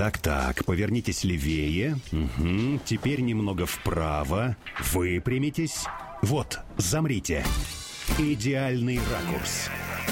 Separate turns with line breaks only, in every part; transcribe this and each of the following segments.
Так, повернитесь левее. Угу. Теперь немного вправо. Выпрямитесь. Вот, замрите. Идеальный ракурс.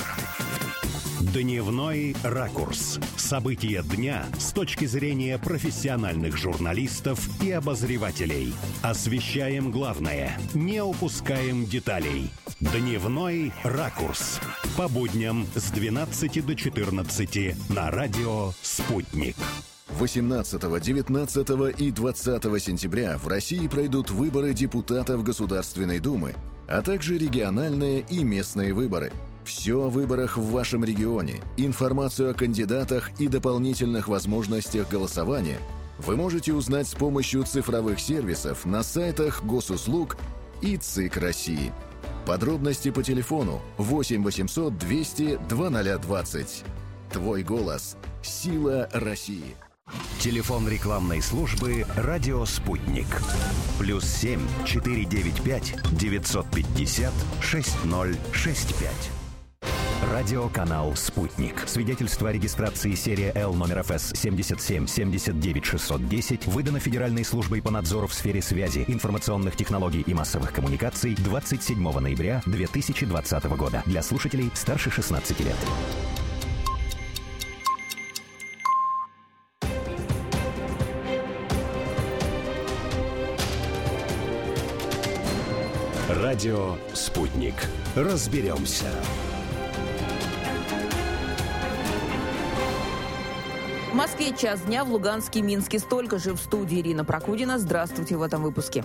Дневной ракурс. События дня с точки зрения профессиональных журналистов и обозревателей. Освещаем главное, не упускаем деталей. Дневной ракурс. По будням с 12 до 14 на радио «Спутник».
18, 19 и 20 сентября в России пройдут выборы депутатов Государственной Думы, а также региональные и местные выборы. Все о выборах в вашем регионе, информацию о кандидатах и дополнительных возможностях голосования вы можете узнать с помощью цифровых сервисов на сайтах Госуслуг и ЦИК России. Подробности по телефону 8 800 200 2020. Твой голос. Сила России.
Телефон рекламной службы «Радио Спутник». +7 495 950 6065. Радиоканал «Спутник». Свидетельство о регистрации серия Л номер ФС 77 79 610 выдано Федеральной службой по надзору в сфере связи, информационных технологий и массовых коммуникаций 27 ноября 2020 года. Для слушателей старше 16 лет. Радио «Спутник». Разберемся.
В Москве час дня, в Луганске, Минске столько же. В студии Ирина Прокудина. Здравствуйте в этом выпуске.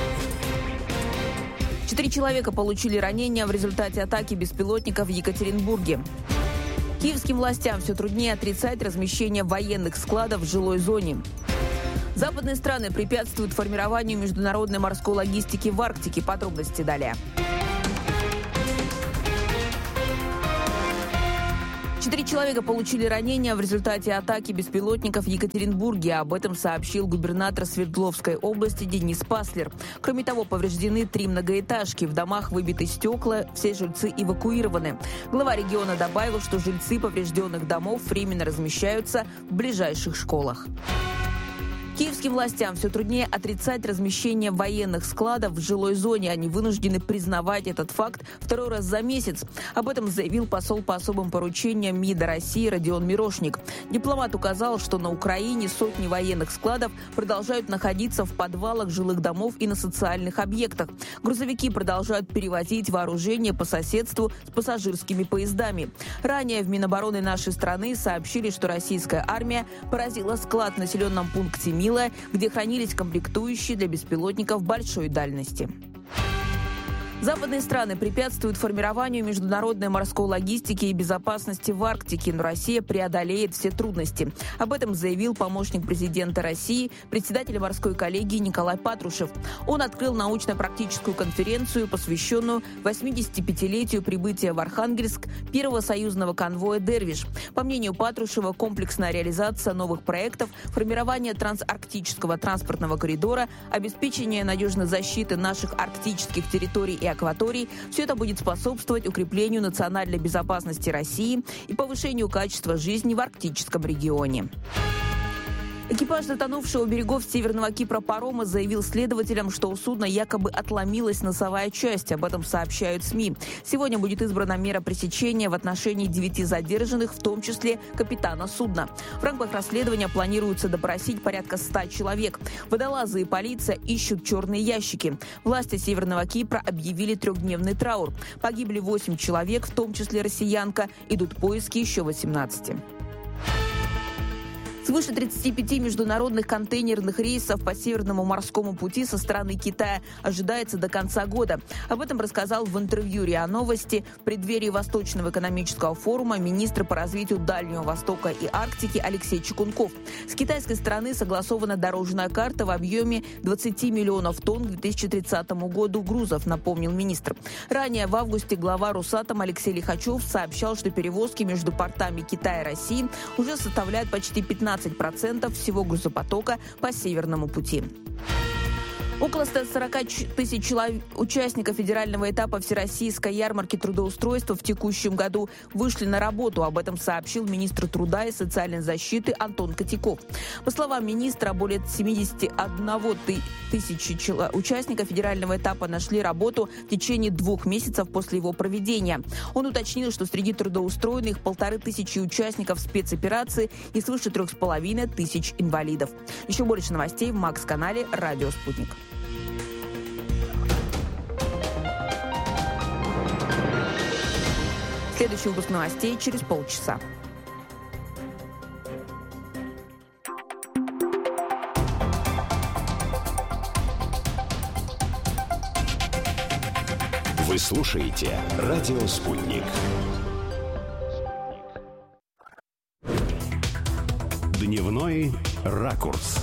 4 человека получили ранения в результате атаки беспилотников в Екатеринбурге. Киевским властям все труднее отрицать размещение военных складов в жилой зоне. Западные страны препятствуют формированию международной морской логистики в Арктике. Подробности далее. 4 человека получили ранения в результате атаки беспилотников в Екатеринбурге. Об этом сообщил губернатор Свердловской области Денис Паслер. Кроме того, повреждены 3 многоэтажки. В домах выбиты стекла, все жильцы эвакуированы. Глава региона добавил, что жильцы поврежденных домов временно размещаются в ближайших школах. Киевским властям все труднее отрицать размещение военных складов в жилой зоне. Они вынуждены признавать этот факт второй раз за месяц. Об этом заявил посол по особым поручениям МИДа России Родион Мирошник. Дипломат указал, что на Украине сотни военных складов продолжают находиться в подвалах жилых домов и на социальных объектах. Грузовики продолжают перевозить вооружение по соседству с пассажирскими поездами. Ранее в Минобороны нашей страны сообщили, что российская армия поразила склад в населенном пункте Мила, где хранились комплектующие для беспилотников большой дальности. Западные страны препятствуют формированию международной морской логистики и безопасности в Арктике, но Россия преодолеет все трудности. Об этом заявил помощник президента России, председатель морской коллегии Николай Патрушев. Он открыл научно-практическую конференцию, посвященную 85-летию прибытия в Архангельск первого союзного конвоя «Дервиш». По мнению Патрушева, комплексная реализация новых проектов, формирование трансарктического транспортного коридора, обеспечение надежной защиты наших арктических территорий и акваторий – все это будет способствовать укреплению национальной безопасности России и повышению качества жизни в арктическом регионе. Экипаж затонувшего у берегов Северного Кипра парома заявил следователям, что у судна якобы отломилась носовая часть. Об этом сообщают СМИ. Сегодня будет избрана мера пресечения в отношении 9 задержанных, в том числе капитана судна. В рамках расследования планируется допросить порядка 100 человек. Водолазы и полиция ищут черные ящики. Власти Северного Кипра объявили 3-дневный траур. Погибли 8 человек, в том числе россиянка. Идут поиски еще 18. Свыше 35 международных контейнерных рейсов по Северному морскому пути со стороны Китая ожидается до конца года. Об этом рассказал в интервью РИА Новости в преддверии Восточного экономического форума министр по развитию Дальнего Востока и Арктики Алексей Чекунков. С китайской стороны согласована дорожная карта в объеме 20 миллионов тонн к 2030 году грузов, напомнил министр. Ранее в августе глава Росатом Алексей Лихачев сообщал, что перевозки между портами Китая и России уже составляют почти 15% всего грузопотока по Северному пути. Около 140 тысяч участников федерального этапа Всероссийской ярмарки трудоустройства в текущем году вышли на работу. Об этом сообщил министр труда и социальной защиты Антон Котяков. По словам министра, более 71 тысячи участников федерального этапа нашли работу в течение 2 месяцев после его проведения. Он уточнил, что среди трудоустроенных 1500 участников спецоперации и свыше 3500 инвалидов. Еще больше новостей в Макс-канале «Радио Спутник». Следующий выпуск новостей через полчаса.
Вы слушаете «Радио Спутник». Дневной ракурс.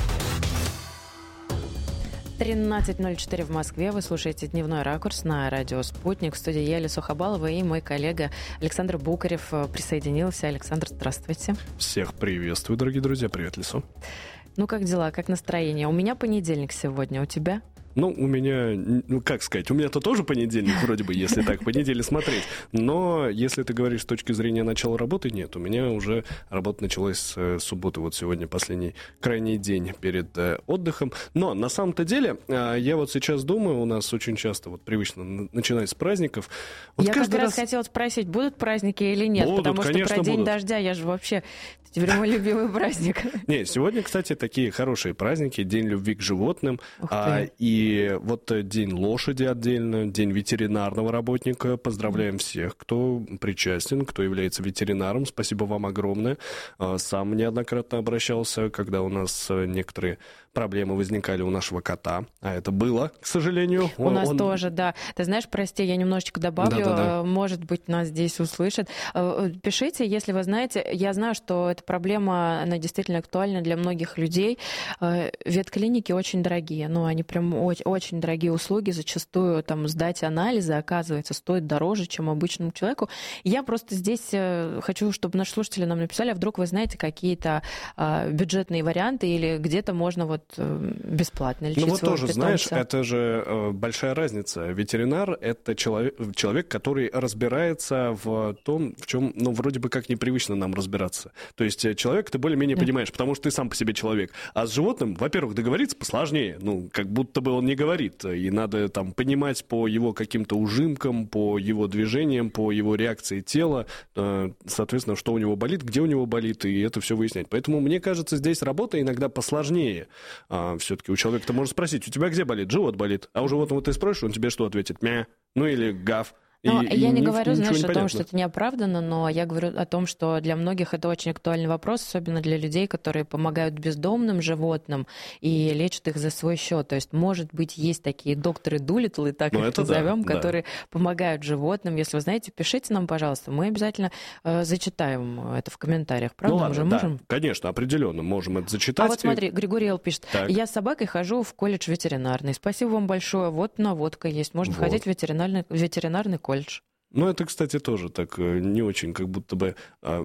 13:04 в Москве. Вы слушаете «Дневной ракурс» на радио «Спутник». В студии я, Лиса Сухобалова, и мой коллега Александр Букарев присоединился. Александр, здравствуйте.
Всех приветствую, дорогие друзья. Привет, Лису.
Ну, как дела, как настроение? У меня понедельник сегодня, у тебя?
Ну, у меня, как сказать, у меня-то тоже понедельник, вроде бы, если так по неделе смотреть. Но если ты говоришь с точки зрения начала работы, нет. У меня уже работа началась с субботы. Вот сегодня последний крайний день перед отдыхом. Но на самом-то деле, я вот сейчас думаю, у нас очень часто вот привычно начинать с праздников. Вот
я как раз хотела спросить, будут праздники или нет?
Будут,
потому что про День
будут.
Дождя, я же вообще... Теперь мой любимый праздник.
Не, сегодня, кстати, такие хорошие праздники. День любви к животным. И вот День лошади отдельно, День ветеринарного работника. Поздравляем всех, кто причастен, кто является ветеринаром. Спасибо вам огромное. Сам неоднократно обращался, когда у нас некоторые проблемы возникали у нашего кота. А это было, к сожалению.
У нас тоже, да. Ты знаешь, прости, я немножечко добавлю.
Да.
Может быть, нас здесь услышат. Пишите, если вы знаете. Я знаю, что эта проблема, она действительно актуальна для многих людей. Ветклиники очень дорогие. Ну, они прям очень дорогие услуги. Зачастую там сдать анализы, оказывается, стоит дороже, чем обычному человеку. Я просто здесь хочу, чтобы наши слушатели нам написали, а вдруг вы знаете какие-то бюджетные варианты или где-то можно вот бесплатно лечить своего
тоже,
питомца.
знаешь, это же большая разница. Ветеринар — это человек, который разбирается в том, в чем, вроде бы как непривычно нам разбираться. То есть человек ты более-менее понимаешь, потому что ты сам по себе человек. А с животным, во-первых, договориться посложнее. Как будто бы он не говорит. И надо там понимать по его каким-то ужимкам, по его движениям, по его реакции тела, соответственно, что у него болит, где у него болит, и это все выяснять. Поэтому, мне кажется, здесь работа иногда посложнее. Все-таки у человека ты можешь спросить, у тебя где болит? Живот болит. А у животного ты спросишь, он тебе что ответит? Мя. Или гав.
Я не говорю, знаешь, о том, что это неоправданно, но я говорю о том, что для многих это очень актуальный вопрос, особенно для людей, которые помогают бездомным животным и лечат их за свой счет. То есть, может быть, есть такие докторы Дулитлы, так их назовем, которые помогают животным. Если вы знаете, пишите нам, пожалуйста. Мы обязательно зачитаем это в комментариях. Правда, мы же можем?
Конечно, определенно можем это зачитать.
А вот смотри, Григорий Эл пишет. Так. Я с собакой хожу в колледж ветеринарный. Спасибо вам большое. Вот наводка есть. Можно ходить в ветеринарный колледж.
Ну, это, кстати, тоже так не очень, как будто бы,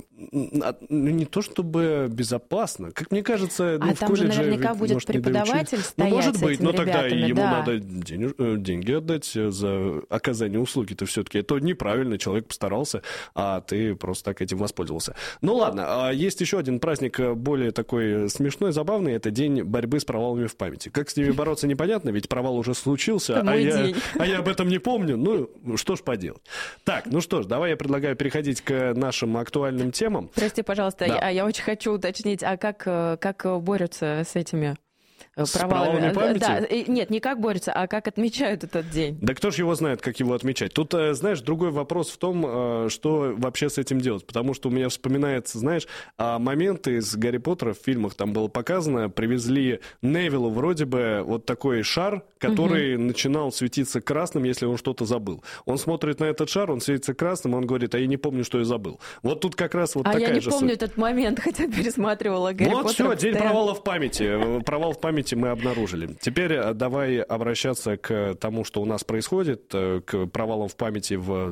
не то чтобы безопасно. Как мне кажется,
в
там
колледже, же наверняка будет преподаватель стоять
может быть, но тогда
ребятами,
ему надо деньги отдать за оказание услуги-то все-таки. Это неправильно, человек постарался, а ты просто так этим воспользовался. Ну, ладно, есть еще один праздник более такой смешной, забавный. Это День борьбы с провалами в памяти. Как с ними бороться, непонятно, ведь провал уже случился, а я об этом не помню. Ну, что ж поделать. Так, ну что ж, давай я предлагаю переходить к нашим актуальным темам.
Прости, пожалуйста, я очень хочу уточнить, а как борются с этими
провалами памяти?
Да, нет, не как борются, а как отмечают этот день.
Да кто ж его знает, как его отмечать? Тут, знаешь, другой вопрос в том, что вообще с этим делать. Потому что у меня вспоминается, знаешь, моменты из Гарри Поттера в фильмах там было показано, привезли Невиллу вроде бы вот такой шар, который начинал светиться красным, если он что-то забыл. Он смотрит на этот шар, он светится красным, он говорит, а я не помню, что я забыл. Вот тут как раз вот такая же суть.
А я не помню этот момент, хотя пересматривала Гарри Поттера.
Вот все, день провала в памяти. Провал в памяти памяти мы обнаружили. Теперь давай обращаться к тому, что у нас происходит, к провалам в памяти в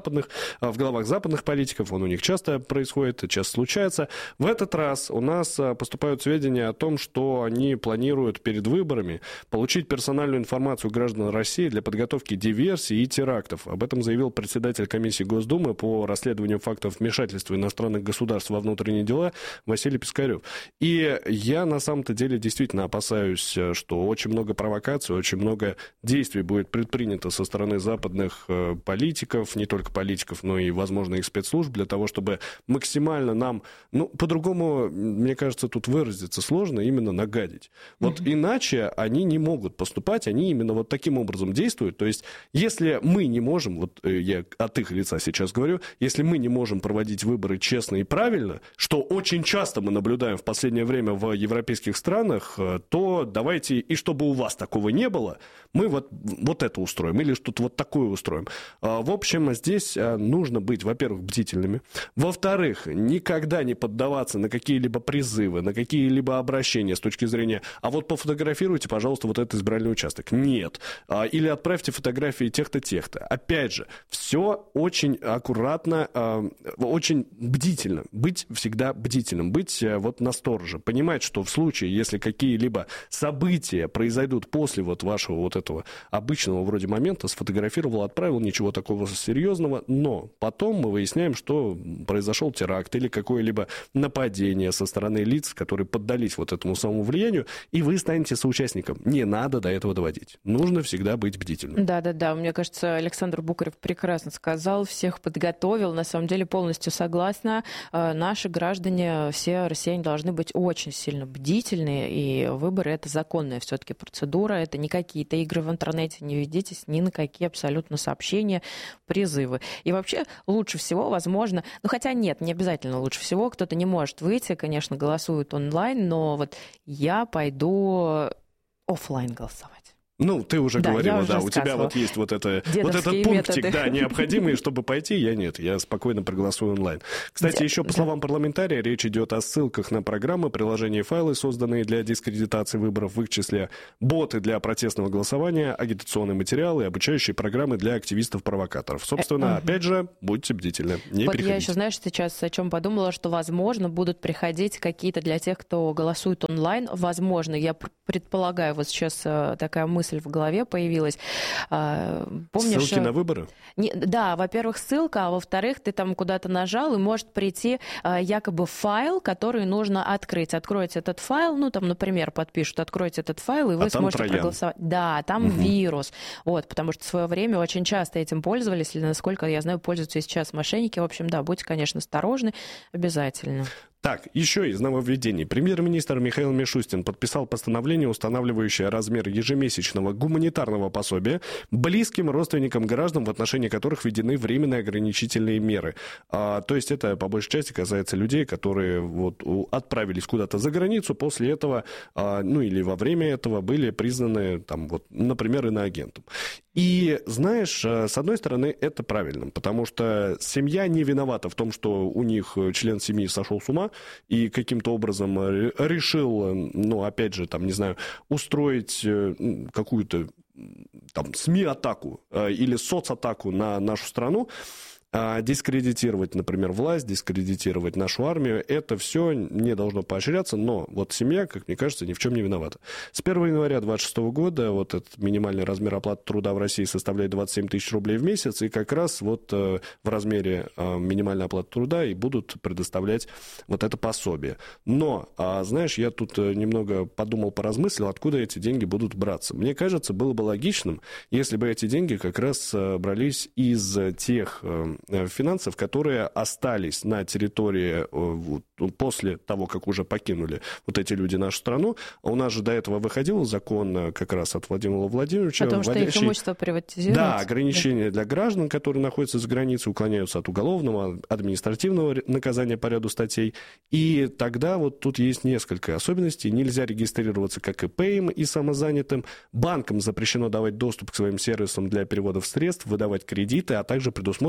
головах западных политиков. Он у них часто происходит, часто случается. В этот раз у нас поступают сведения о том, что они планируют перед выборами получить персональную информацию граждан России для подготовки диверсий и терактов. Об этом заявил председатель комиссии Госдумы по расследованию фактов вмешательства иностранных государств во внутренние дела Василий Пискарев. И я на самом-то деле действительно опасаюсь, что очень много провокаций, очень много действий будет предпринято со стороны западных политиков, не только политиков, но и, возможно, их спецслужб, для того, чтобы максимально нам, по-другому, мне кажется, тут выразиться сложно, именно нагадить. Вот иначе они не могут поступать, они именно вот таким образом действуют. То есть, если мы не можем, вот я от их лица сейчас говорю, если мы не можем проводить выборы честно и правильно, что очень часто мы наблюдаем в последнее время в европейских странах, то давайте, и чтобы у вас такого не было, мы вот это устроим, или что-то вот такое устроим. В общем, здесь нужно быть, во-первых, бдительными, во-вторых, никогда не поддаваться на какие-либо призывы, на какие-либо обращения с точки зрения, а вот пофотографируйте, пожалуйста, вот этот избирательный участок. Нет. Или отправьте фотографии тех-то, тех-то. Опять же, все очень аккуратно, очень бдительно. Быть всегда бдительным, быть вот на стороже. Понимать, что в случае, если какие-либо события произойдут после вот вашего вот этого обычного вроде момента, сфотографировал, отправил, ничего такого серьезного, но потом мы выясняем, что произошел теракт или какое-либо нападение со стороны лиц, которые поддались вот этому самому влиянию, и вы станете соучастником. Не надо до этого доводить. Нужно всегда быть бдительным.
Да. Мне кажется, Александр Букарев прекрасно сказал, всех подготовил. На самом деле полностью согласна. Наши граждане, все россияне должны быть очень сильно бдительны, и выборы — это законная все-таки процедура, это не какие-то игры в интернете, не ведитесь ни на какие абсолютно сообщения, призывы. И вообще лучше всего, возможно, хотя нет, не обязательно лучше всего, кто-то не может выйти, конечно, голосует онлайн, но вот я пойду офлайн голосовать.
Ты уже говорила, у тебя вот есть вот этот пунктик,
методы.
Необходимый, чтобы пойти, я спокойно проголосую онлайн. Кстати, еще по словам парламентария, речь идет о ссылках на программы, приложения и файлы, созданные для дискредитации выборов, в их числе боты для протестного голосования, агитационные материалы, обучающие программы для активистов-провокаторов. Собственно, опять же, будьте бдительны, не переходите.
Я еще, сейчас о чем подумала, что, возможно, будут приходить какие-то для тех, кто голосует онлайн, возможно, я предполагаю, вот сейчас такая мысль в голове появилась. Помнишь,
ссылки на выборы?
Да, во-первых, ссылка, а во-вторых, ты там куда-то нажал, и может прийти якобы файл, который нужно открыть. Откройте этот файл, например, подпишут, откройте этот файл, и вы сможете проголосовать. Да, там вирус. Потому что в свое время очень часто этим пользовались, или, насколько я знаю, пользуются и сейчас мошенники. В общем, будьте, конечно, осторожны, обязательно.
Так, еще из нововведений. Премьер-министр Михаил Мишустин подписал постановление, устанавливающее размер ежемесячного гуманитарного пособия близким родственникам граждан, в отношении которых введены временные ограничительные меры. То есть это, по большей части, касается людей, которые отправились куда-то за границу, после этого, или во время этого были признаны, например, иноагентом. И, знаешь, с одной стороны, это правильно, потому что семья не виновата в том, что у них член семьи сошел с ума и каким-то образом решил, опять же, устроить какую-то СМИ-атаку или соцатаку на нашу страну, дискредитировать, например, власть, дискредитировать нашу армию, это все не должно поощряться, но семья, как мне кажется, ни в чем не виновата. С 1 января 2026 года этот минимальный размер оплаты труда в России составляет 27 тысяч рублей в месяц, и как раз в размере минимальной оплаты труда и будут предоставлять это пособие. Но, знаешь, я тут немного подумал, поразмыслил, откуда эти деньги будут браться. Мне кажется, было бы логичным, если бы эти деньги как раз брались из тех финансов, которые остались на территории после того, как уже покинули эти люди нашу страну. У нас же до этого выходил закон как раз от Владимира Владимировича.
О том, что их имущество приватизируется.
Да, ограничения для граждан, которые находятся за границей, уклоняются от уголовного, административного наказания по ряду статей. И тогда тут есть несколько особенностей. Нельзя регистрироваться как ИП и самозанятым. Банкам запрещено давать доступ к своим сервисам для переводов средств, выдавать кредиты, а также предусмотрено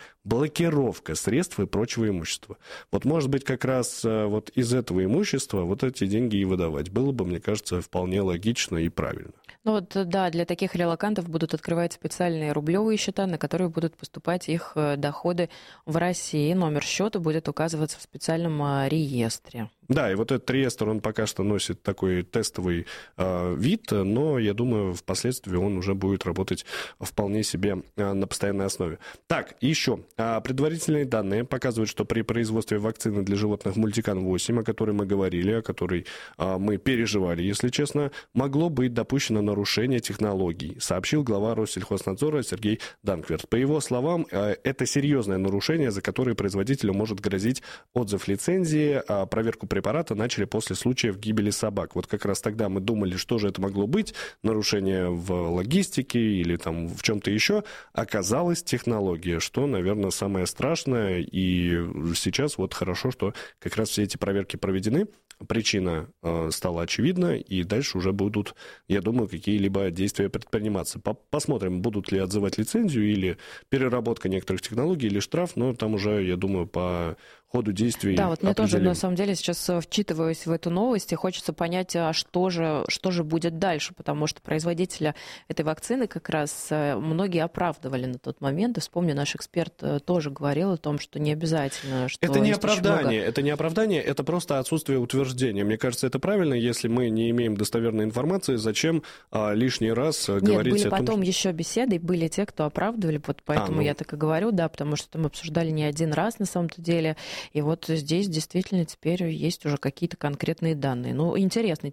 блокировка средств и прочего имущества. Вот, может быть, как раз вот из этого имущества вот эти деньги и выдавать. Было бы, мне кажется, вполне логично и правильно.
Ну вот, да, для таких релокантов будут открывать специальные рублевые счета, на которые будут поступать их доходы в России. Номер счета будет указываться в специальном реестре.
Да, и вот этот реестр, он пока что носит такой тестовый вид, но я думаю, впоследствии он уже будет работать вполне себе на постоянной основе. Так, еще. Предварительные данные показывают, что при производстве вакцины для животных Мультикан-8, о которой мы говорили, о которой мы переживали, если честно, могло быть допущено нарушение технологий, сообщил глава Россельхознадзора Сергей Данкверт. По его словам, это серьезное нарушение, за которое производителю может грозить отзыв лицензии, проверку препарата начали после случаев гибели собак. Вот как раз тогда мы думали, что же это могло быть, нарушение в логистике или там в чем-то еще. Оказалось технология, что, наверное, самое страшное. И сейчас вот хорошо, что как раз все эти проверки проведены. Причина стала очевидна, и дальше уже будут, я думаю, какие-либо действия предприниматься. Посмотрим, будут ли отзывать лицензию или переработка некоторых технологий, или штраф, но там уже, я думаю, по ходу действий.
Да, вот мне тоже, на самом деле, сейчас вчитываюсь в эту новость, и хочется понять, а что же будет дальше, потому что производителя этой вакцины как раз многие оправдывали на тот момент, и вспомню, наш эксперт тоже говорил о том, что не обязательно, что...
Это не оправдание, это просто отсутствие утверждения. Мне кажется, это правильно, если мы не имеем достоверной информации, зачем лишний раз говорить
были
о том,
потом еще беседы, были те, кто оправдывали, вот поэтому я так и говорю, да, потому что мы обсуждали не один раз на самом-то деле. И вот здесь действительно теперь есть уже какие-то конкретные данные. Ну, интересно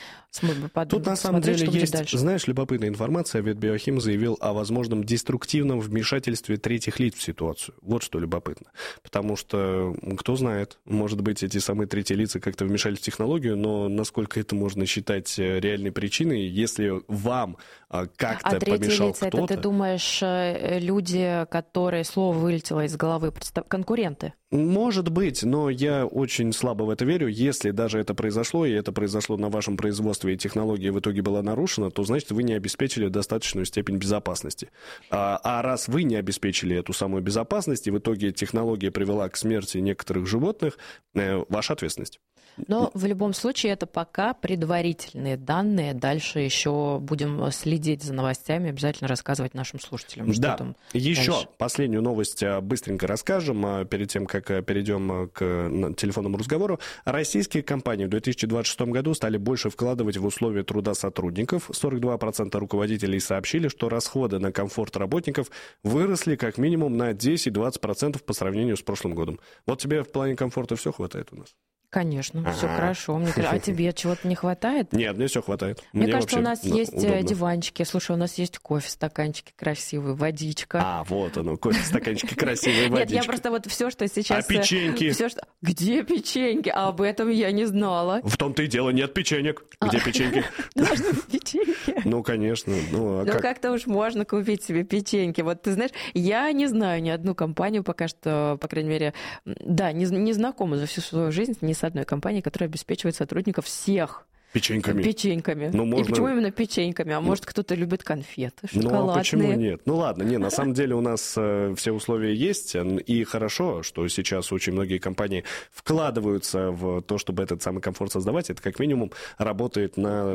Тут на самом деле есть, дальше. Знаешь, любопытная информация. Ветбиохим заявил о возможном деструктивном вмешательстве третьих лиц в ситуацию. Вот что любопытно. Потому что, кто знает, может быть, эти самые третьи лица как-то вмешались в технологию, но насколько это можно считать реальной причиной, если вам как-то помешал кто-то...
Это, ты думаешь, люди, которые слово вылетело из головы, конкуренты?
Может быть, но я очень слабо в это верю. Если даже это произошло, и это произошло на вашем производстве, и технология в итоге была нарушена, то, значит, вы не обеспечили достаточную степень безопасности. А раз вы не обеспечили эту самую безопасность, и в итоге технология привела к смерти некоторых животных, ваша ответственность.
Но в любом случае это пока предварительные данные. Дальше еще будем следить за новостями, обязательно рассказывать нашим слушателям.
Да,
там
еще
дальше.
Последнюю новость быстренько расскажем, перед тем, как перейдем к телефонному разговору. Российские компании в 2026 году стали больше вкладывать в условия труда сотрудников. 42% руководителей сообщили, что расходы на комфорт работников выросли как минимум на 10-20% по сравнению с прошлым годом. Вот тебе в плане комфорта все хватает у нас?
Конечно, все хорошо. А тебе чего-то не хватает?
Нет, мне все хватает.
Мне кажется, у нас есть диванчики. Слушай, у нас есть кофе, стаканчики красивые, водичка.
Вот оно, кофе, стаканчики красивые, водичка.
Нет, я просто вот все, что сейчас...
А печеньки?
Где печеньки? А об этом я не знала.
В том-то и дело, нет печенек. Где печеньки?
Должны быть печеньки.
Ну, конечно.
Ну, как-то уж можно купить себе печеньки. Вот ты знаешь, я не знаю ни одну компанию пока что, по крайней мере, да, не знакома за всю свою жизнь ни с одной компанией, которая обеспечивает сотрудников всех печеньками.
Ну, можно...
И почему именно печеньками? А может, кто-то любит конфеты шоколадные?
Ну, а почему нет? Ну, ладно, на самом деле у нас все условия есть, и хорошо, что сейчас очень многие компании вкладываются в то, чтобы этот самый комфорт создавать. Это как минимум работает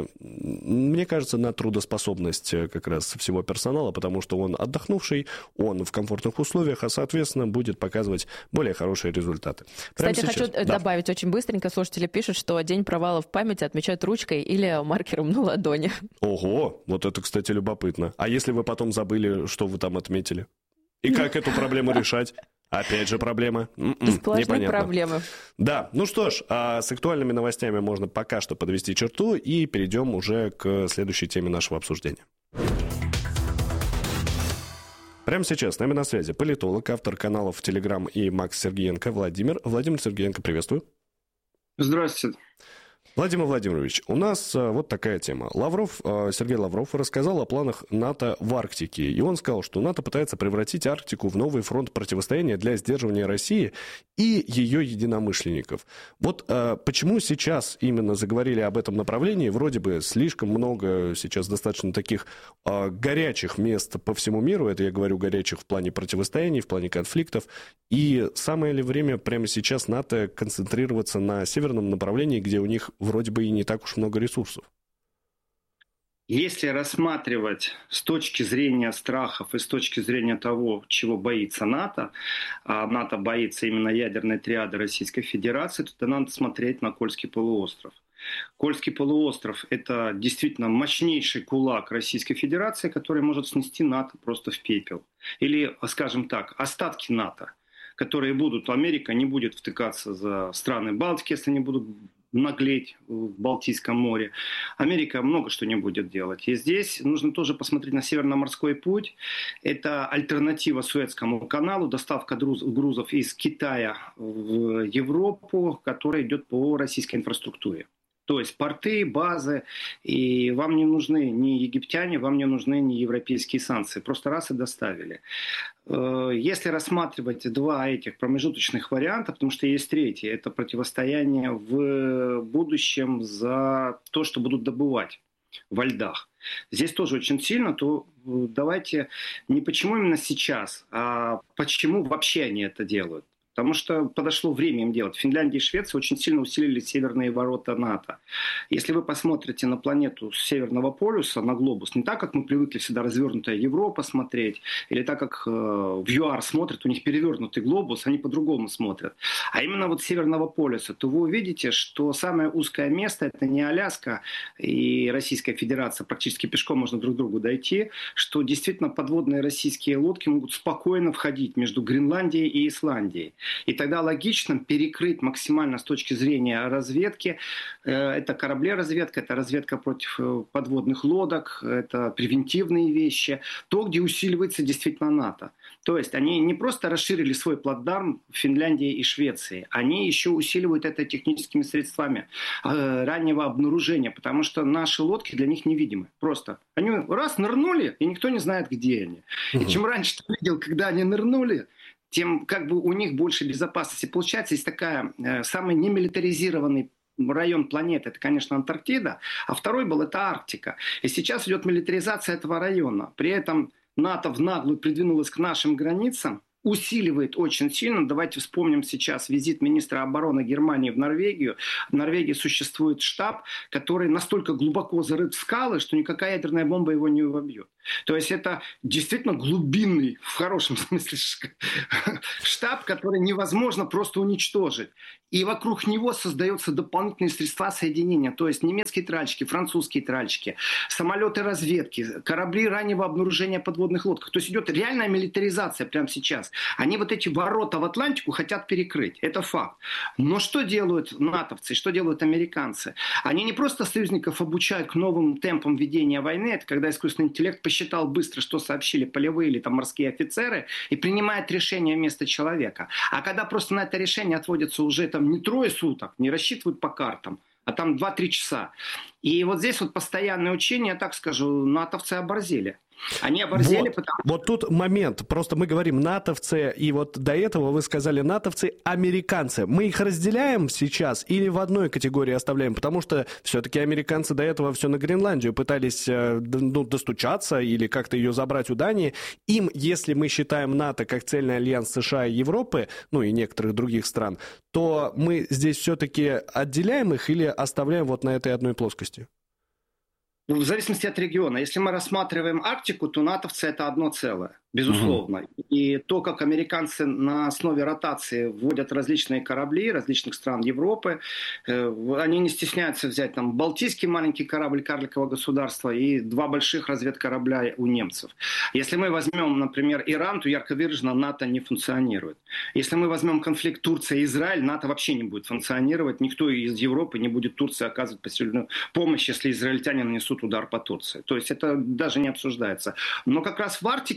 мне кажется, на трудоспособность как раз всего персонала, потому что он отдохнувший, он в комфортных условиях, а, соответственно, будет показывать более хорошие результаты.
Кстати, хочу добавить очень быстренько. Слушатели пишут, что День провалов в памяти отмечают ручкой или маркером на ладони.
Ого, вот это, кстати, любопытно. А если вы потом забыли, что вы там отметили? И как эту проблему решать? Опять же проблема.
Сплошные проблемы.
Да, ну что ж, с актуальными новостями можно пока что подвести черту и перейдем уже к следующей теме нашего обсуждения. Прямо сейчас с нами на связи политолог, автор каналов в Телеграм и Макс Сергеенко Владимир. Владимир Сергеенко, приветствую.
Здравствуйте.
Владимир Владимирович, у нас вот такая тема. Сергей Лавров рассказал о планах НАТО в Арктике. И он сказал, что НАТО пытается превратить Арктику в новый фронт противостояния для сдерживания России и ее единомышленников. Вот почему сейчас именно заговорили об этом направлении? Вроде бы слишком много сейчас достаточно таких горячих мест по всему миру. Это я говорю горячих в плане противостояний, в плане конфликтов. И самое ли время прямо сейчас НАТО концентрироваться на северном направлении, где у них вроде бы и не так уж много ресурсов?
Если рассматривать с точки зрения страхов и с точки зрения того, чего боится НАТО, а НАТО боится именно ядерной триады Российской Федерации, то надо смотреть на Кольский полуостров. Кольский полуостров – это действительно мощнейший кулак Российской Федерации, который может снести НАТО просто в пепел. Или, скажем так, остатки НАТО, которые будут, Америка не будет втыкаться за страны Балтики, если они будут наглеть в Балтийском море. Америка много что не будет делать. И здесь нужно тоже посмотреть на Северно-морской путь. Это альтернатива Суэцкому каналу, доставка грузов из Китая в Европу, которая идет по российской инфраструктуре. То есть порты, базы, и вам не нужны ни египтяне, вам не нужны ни европейские санкции. Просто раз и доставили. Если рассматривать два этих промежуточных варианта, потому что есть третий, это противостояние в будущем за то, что будут добывать во льдах. Здесь тоже очень сильно, то давайте не почему именно сейчас, а почему вообще они это делают. Потому что подошло время им делать. Финляндия и Швеция очень сильно усилили северные ворота НАТО. Если вы посмотрите на планету с Северного полюса, на глобус, не так, как мы привыкли всегда развернутая Европа смотреть, или так, как в ЮАР смотрят, у них перевернутый глобус, они по-другому смотрят. А именно вот с Северного полюса, то вы увидите, что самое узкое место, это не Аляска и Российская Федерация, практически пешком можно друг к другу дойти, что действительно подводные российские лодки могут спокойно входить между Гренландией и Исландией. И тогда логично перекрыть максимально с точки зрения разведки. Это корабли-разведка, это разведка против подводных лодок, это превентивные вещи. То, где усиливается действительно НАТО. То есть они не просто расширили свой плацдарм в Финляндии и Швеции, они еще усиливают это техническими средствами раннего обнаружения, потому что наши лодки для них невидимы. Просто они раз нырнули, и никто не знает, где они. И чем раньше ты видел, когда они нырнули, тем как бы у них больше безопасности. Получается, есть такая самый немилитаризированный район планеты, это, конечно, Антарктида, а второй был это Арктика. И сейчас идет милитаризация этого района. При этом НАТО в наглую придвинулось к нашим границам, усиливает очень сильно. Давайте вспомним сейчас визит министра обороны Германии в Норвегию. В Норвегии существует штаб, который настолько глубоко зарыт в скалы, что никакая ядерная бомба его не вобьет. То есть это действительно глубинный, в хорошем смысле, штаб, который невозможно просто уничтожить. И вокруг него создаются дополнительные средства соединения. То есть немецкие тральщики, французские тральщики, самолеты разведки, корабли раннего обнаружения подводных лодок. То есть идет реальная милитаризация прямо сейчас. Они вот эти ворота в Атлантику хотят перекрыть. Это факт. Но что делают натовцы, что делают американцы? Они не просто союзников обучают к новым темпам ведения войны. Это когда искусственный интеллект посчитал быстро, что сообщили полевые или там морские офицеры, и принимает решение вместо человека. А когда просто на это решение отводится уже там не 3 суток, не рассчитывают по картам, а там 2-3 часа. И вот здесь вот постоянное учение, я так скажу, натовцы оборзели. Они оборзели, потому...
Вот тут момент. Просто мы говорим натовцы, и вот до этого вы сказали натовцы, американцы. Мы их разделяем сейчас или в одной категории оставляем? Потому что все-таки американцы до этого все на Гренландию пытались достучаться или как-то ее забрать у Дании. Им, если мы считаем НАТО как цельный альянс США и Европы, ну и некоторых других стран, то мы здесь все-таки отделяем их или оставляем вот на этой одной плоскости?
В зависимости от региона. Если мы рассматриваем Арктику, то натовцы это одно целое, безусловно. И то, как американцы на основе ротации вводят различные корабли различных стран Европы, они не стесняются взять там балтийский маленький корабль карликового государства и 2 больших разведкорабля у немцев. Если мы возьмем, например, Иран, то ярко выраженно НАТО не функционирует. Если мы возьмем конфликт Турция и Израиль, НАТО вообще не будет функционировать. Никто из Европы не будет Турции оказывать посильную помощь, если израильтяне нанесут удар по Турции. То есть это даже не обсуждается. Но как раз в Арктике единственное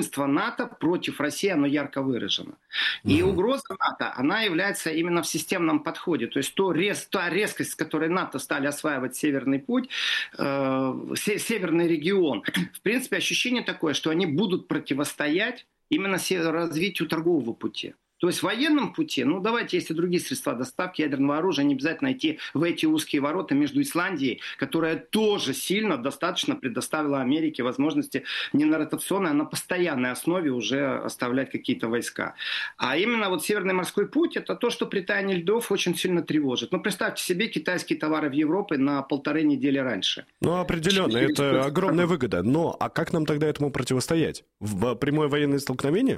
единство НАТО против России, оно ярко выражено. И угроза НАТО, она является именно в системном подходе. То есть та резкость, с которой НАТО стали осваивать Северный путь, Северный регион, в принципе, ощущение такое, что они будут противостоять именно развитию торгового пути. То есть в военном пути, давайте, есть и другие средства доставки ядерного оружия, не обязательно идти в эти узкие ворота между Исландией, которая тоже сильно достаточно предоставила Америке возможности не на ротационной, а на постоянной основе уже оставлять какие-то войска. А именно Северный морской путь, это то, что при таянии льдов очень сильно тревожит. Представьте себе китайские товары в Европе на 1,5 недели раньше.
Определенно, это огромная выгода. А как нам тогда этому противостоять? В прямое военное столкновение?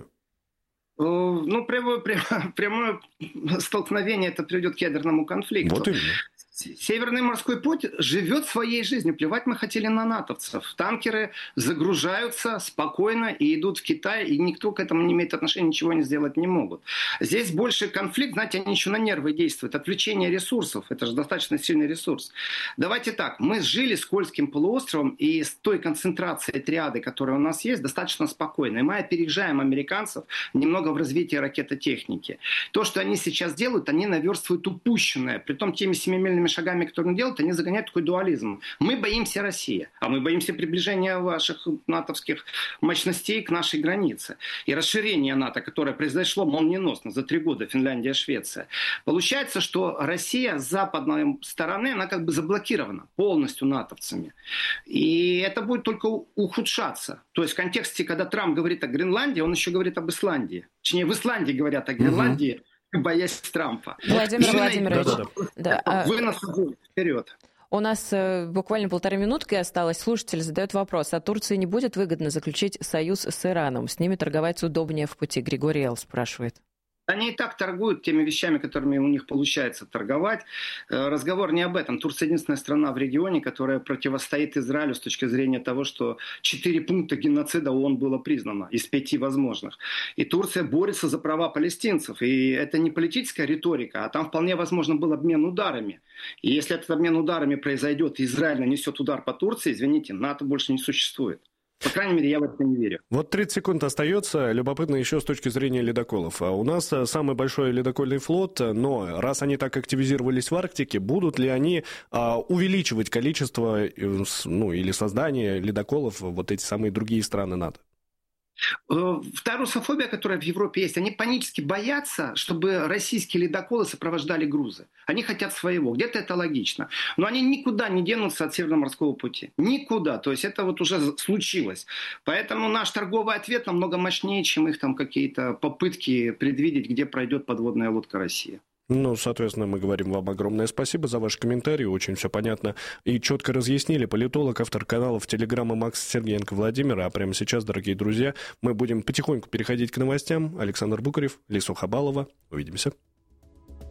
Прямое столкновение это приведет к ядерному конфликту.
Вот именно.
Северный морской путь живет своей жизнью. Плевать мы хотели на натовцев. Танкеры загружаются спокойно и идут в Китай, и никто к этому не имеет отношения, ничего не сделать не могут. Здесь больше конфликт, знаете, они еще на нервы действуют. Отвлечение ресурсов, это же достаточно сильный ресурс. Давайте так, мы жили с Кольским полуостровом, и с той концентрацией триады, которая у нас есть, достаточно спокойно. И мы опережаем американцев немного в развитии ракетотехники. То, что они сейчас делают, они наверстывают упущенное. Притом теми семимильными шагами, которые они делают, они загоняют такой дуализм. Мы боимся России, а мы боимся приближения ваших натовских мощностей к нашей границе. И расширение НАТО, которое произошло молниеносно за 3 года, Финляндия, Швеция. Получается, что Россия с западной стороны, она как бы заблокирована полностью натовцами. И это будет только ухудшаться. То есть в контексте, когда Трамп говорит о Гренландии, он еще говорит об Исландии. Точнее, в Исландии говорят о Гренландии, боясь Трампа.
Владимир Владимирович,
вы нас вперед.
У нас буквально 1,5 минутки осталось. Слушатель задает вопрос. А Турции не будет выгодно заключить союз с Ираном? С ними торговать удобнее в пути? Григорий Л. спрашивает.
Они и так торгуют теми вещами, которыми у них получается торговать. Разговор не об этом. Турция единственная страна в регионе, которая противостоит Израилю с точки зрения того, что 4 пункта геноцида ООН было признано из 5 возможных. И Турция борется за права палестинцев. И это не политическая риторика, а там вполне возможно был обмен ударами. И если этот обмен ударами произойдет, и Израиль нанесет удар по Турции, извините, НАТО больше не существует. По крайней мере, я в это не верю.
30 секунд остается. Любопытно еще с точки зрения ледоколов. У нас самый большой ледокольный флот, но раз они так активизировались в Арктике, будут ли они увеличивать количество или создание ледоколов эти самые другие страны НАТО?
Та русофобия, которая в Европе есть, они панически боятся, чтобы российские ледоколы сопровождали грузы. Они хотят своего. Где-то это логично. Но они никуда не денутся от Северного морского пути. Никуда. То есть это уже случилось. Поэтому наш торговый ответ намного мощнее, чем их там какие-то попытки предвидеть, где пройдет подводная лодка России.
Соответственно, мы говорим вам огромное спасибо за ваши комментарии, очень все понятно и четко разъяснили. Политолог, автор канала в Телеграм Макс Сергеенко Владимир. А прямо сейчас, дорогие друзья, мы будем потихоньку переходить к новостям. Александр Букарев, Лису Хабалова. Увидимся.